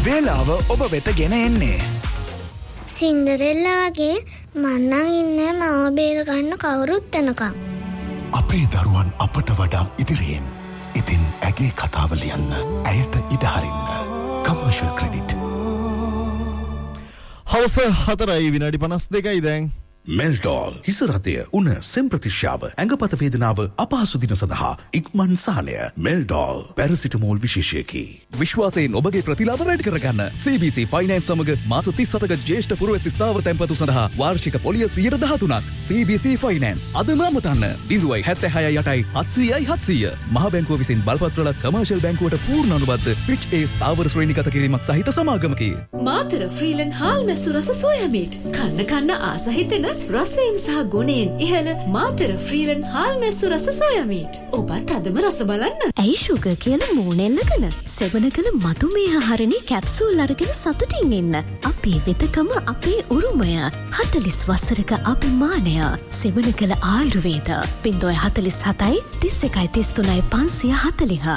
වේලාව ඔබ වෙත ගෙන එන්නේ. සින්ඩරෙල්ලා වගේ මන්නම් ඉන්නේ මව බේර ගන්න කවුරුත් එනකම්. අපේ දරුවන් අපට වඩා ඉදිරියෙන්. ඉතින් ඇගේ කතාව ලියන්න, ඇයට ඉඩ හරින්න. Commercial credit. හවස 4:52 දැන්. මෙල්ටෝල් හිසරතය උන සෙම්ප්‍රතිශ්‍යාව ඇඟපත වේදනාව අපහසු දින සඳහා ඉක්මන් සහනය. මෙල්ටෝල් පැරසිටමෝල් විශේෂයකි. විශ්වාසයෙන් ඔබගේ ප්‍රතිලාභ වැඩි කරගන්න CBC ෆයිනෑන්ස් සමග මාස 37ක ජ්‍යෙෂ්ඨ පුරවැසි ස්ථාවර තැන්පතු සඳහා වාර්ෂික පොලිය 13%ක්. CBC ෆයිනෑන්ස් අදම අමතන්න 0.76 700 මහ බැංකුව විසින් බලපත්‍රලත් කමර්ෂල් බැංකුවට පූර්ණ අනුබද්ධ ෆිච් ඒ ස්ථාවර ශ්‍රේණිගත කිරීමක් සහිත සමාගමකි. මාතර ෆ්‍රීලන් හාල් මැස්සු රස සෝයා මීට් කන්න ආස හිතෙන රසයෙන් සහ ගුණයෙන් ඉහළ මාපෙර ෆ්‍රීලන් හාල් මැස්සු රස සෝයා මීට්. ඔබත් අදම රස බලන්න. ඇයි ෂුගර් කියලා මූණෙන්නකන? සෙවන කළ මధుමේහ හරණි කැප්සූල් අරගෙන සතුටින් ඉන්න. අපේ වෙතකම අපේ උරුමය. 40 වසරක අභිමානය. සෙවන කළ ආයුර්වේද 047 31 33 540.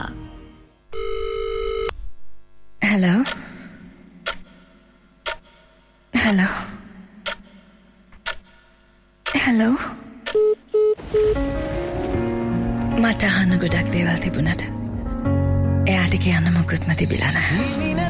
Hello. Hello. Hello. මට අහන්න ගොඩක් දේවල් තිබුණට එයාට කියන්න මොකුත්ම තිබිලා නැහැ.